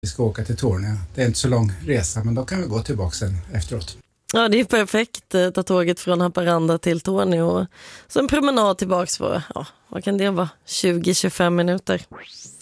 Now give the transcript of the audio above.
Vi ska åka till Torneå. Det är inte så lång resa, men då kan vi gå tillbaka sen efteråt. Ja, det är perfekt. Ta tåget från Haparanda till Torneå. Så en promenad tillbaks på, vad kan det vara? 20-25 minuter.